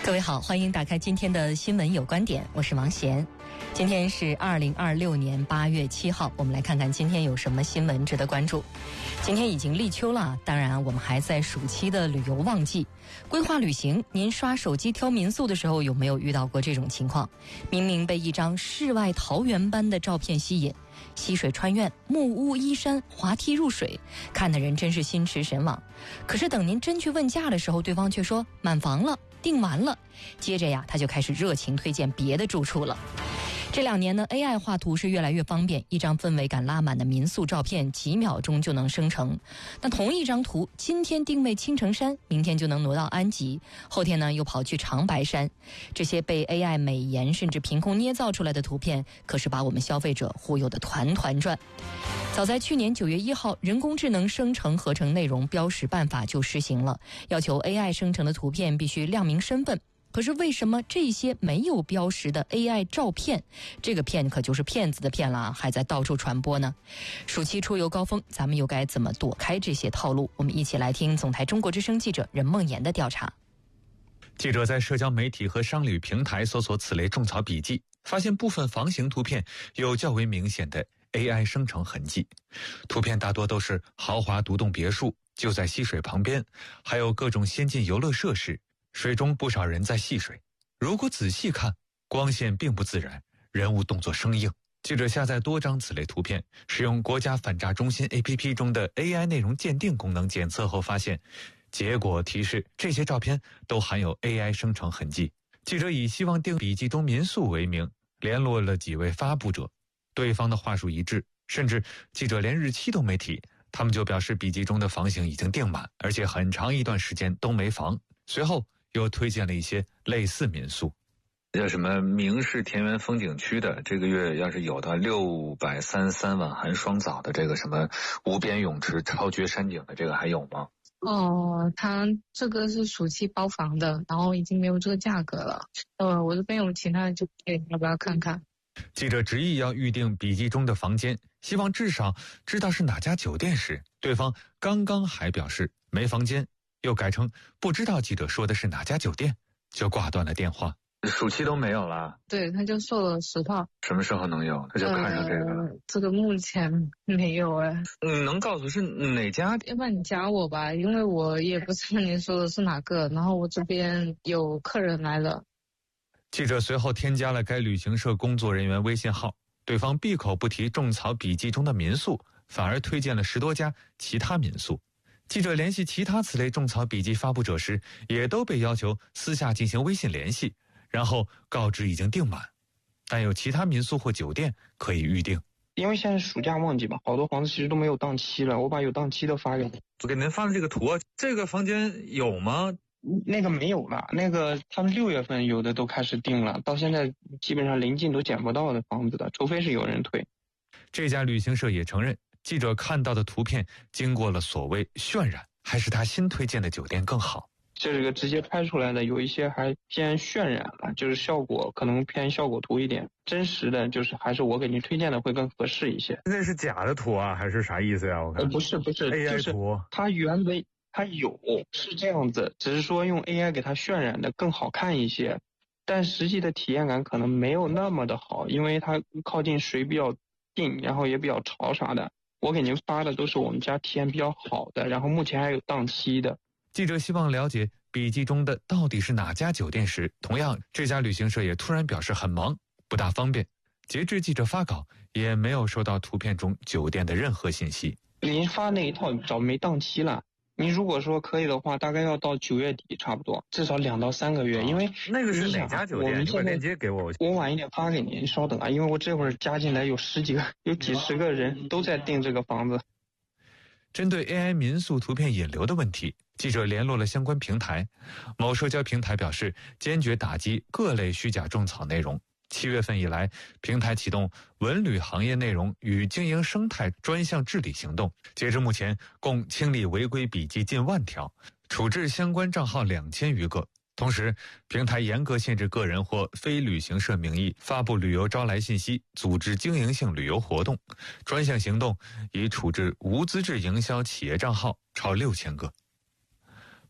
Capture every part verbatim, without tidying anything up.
各位好，欢迎打开今天的新闻有观点，我是王贤。今天是二零二六年八月七号，我们来看看今天有什么新闻值得关注。今天已经立秋了，当然我们还在暑期的旅游旺季。规划旅行，您刷手机挑民宿的时候有没有遇到过这种情况？明明被一张世外桃源般的照片吸引，溪水穿院，木屋依山，滑梯入水，看的人真是心驰神往。可是等您真去问价的时候，对方却说满房了，订完了。接着呀，他就开始热情推荐别的住处了。这两年呢 A I 画图是越来越方便，一张氛围感拉满的民宿照片几秒钟就能生成。那同一张图，今天定位青城山，明天就能挪到安吉，后天呢又跑去长白山。这些被 A I 美颜甚至凭空捏造出来的图片，可是把我们消费者忽悠得团团转。早在去年九月一号，人工智能生成合成内容标识办法就施行了，要求 A I 生成的图片必须亮明身份。可是为什么这些没有标识的 A I 照片，这个骗可就是骗子的骗了，还在到处传播呢？暑期出游高峰，咱们又该怎么躲开这些套路？我们一起来听总台中国之声记者任梦妍的调查。 记者在社交媒体和商旅平台搜索此类种草笔记，发现部分房型图片有较为明显的 A I 生成痕迹。图片大多都是豪华独栋别墅，就在溪水旁边，还有各种先进游乐设施，水中不少人在戏水。如果仔细看，光线并不自然，人物动作生硬。记者下载多张此类图片，使用国家反诈中心 A P P 中的 A I 内容鉴定功能检测后发现，结果提示这些照片都含有 A I 生成痕迹。记者以希望订笔记中民宿为名，联络了几位发布者，对方的话术一致，甚至记者连日期都没提，他们就表示笔记中的房型已经订满，而且很长一段时间都没房。随后又推荐了一些类似民宿， 叫什么明市田园风景区的，这个月要是有的六百三十三晚含双早的这个什么无边泳池超绝山景的，这个还有吗？ 哦，他这个是暑期包房的，然后已经没有这个价格了。呃，我这边有其他的酒店，要不要看看？ 记者执意要预定笔记中的房间，希望至少知道是哪家酒店时，对方刚刚还表示没房间，又改成不知道记者说的是哪家酒店，就挂断了电话。 暑期都没有了？ 对，他就说了实话。 什么时候能有？他就看上这个了。 呃、这个目前没有哎。 嗯，能告诉是哪家？ 要不然你加我吧，因为我也不知道您说的是哪个，然后我这边有客人来了。 记者随后添加了该旅行社工作人员微信号，对方闭口不提种草笔记中的民宿，反而推荐了十多家其他民宿。记者联系其他此类种草笔记发布者时，也都被要求私下进行微信联系，然后告知已经订满，但有其他民宿或酒店可以预定。 因为现在暑假旺季嘛，好多房子其实都没有档期了，我把有档期的发给你。 我给您发的这个图啊，这个房间有吗？ 那个没有了，那个他们六月份有的都开始订了，到现在基本上临近都捡不到的房子的，除非是有人退。 这家旅行社也承认，记者看到的图片经过了所谓渲染，还是他新推荐的酒店更好。 这个直接拍出来的有一些还偏渲染了，就是效果可能偏效果图一点，真实的就是还是我给您推荐的会更合适一些。 那是假的图啊，还是啥意思呀？我看、 呃、不是不是 A I 图， 它原本它有是这样子，只是说用 A I 给它渲染的更好看一些，但实际的体验感可能没有那么的好，因为它靠近水比较近，然后也比较潮啥的。我给您发的都是我们家体验比较好的，然后目前还有档期的。 记者希望了解笔记中的到底是哪家酒店时，同样这家旅行社也突然表示很忙，不大方便。截至记者发稿，也没有收到图片中酒店的任何信息。 您发那一套早没档期了，您如果说可以的话，大概要到九月底差不多，至少两到三个月。哦、因为那个是哪家酒店？你把链接给我， 我晚一点发给您，稍等啊，因为我这会儿加进来有十几个，有几十个人都在订这个房子。 针对 A I 民宿图片引流的问题，记者联络了相关平台。某社交平台表示，坚决打击各类虚假种草内容。七月份以来，平台启动文旅行业内容与经营生态专项治理行动，截至目前，共清理违规笔记近万条，处置相关账号两千余个。同时，平台严格限制个人或非旅行社名义发布旅游招来信息，组织经营性旅游活动。专项行动已处置无资质营销企业账号超六千个。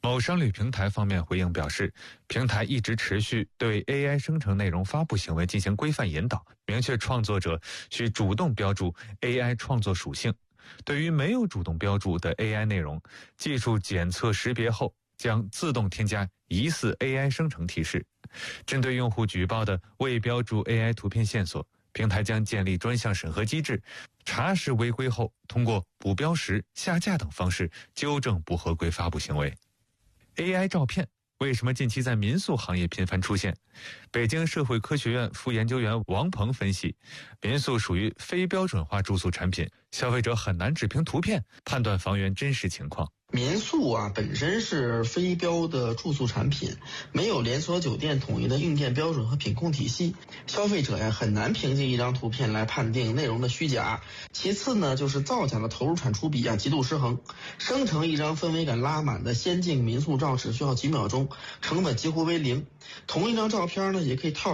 某商旅平台方面回应表示，平台一直持续对 A I 生成内容发布行为进行规范引导，明确创作者需主动标注 A I 创作属性。对于没有主动标注的 A I 内容，技术检测识别后将自动添加疑似 A I 生成提示。针对用户举报的未标注 A I 图片线索，平台将建立专项审核机制，查实违规后通过补标识、下架等方式纠正不合规发布行为。A I 照片为什么近期在民宿行业频繁出现？北京社会科学院副研究员王鹏分析，民宿属于非标准化住宿产品，消费者很难只凭图片判断房源真实情况。 民宿啊本身是非标的住宿产品，没有连锁酒店统一的硬件标准和品控体系，消费者呀很难凭借一张图片来判定内容的虚假。其次呢，就是造假的投入产出比啊极度失衡，生成一张氛围感拉满的仙境民宿照只需要几秒钟，成本几乎为零。同一张照片呢，也可以套